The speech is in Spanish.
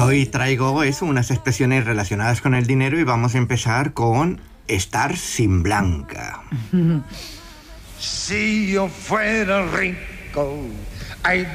hoy traigo unas expresiones relacionadas con el dinero y vamos a empezar con estar sin Blanca. Si yo fuera rico,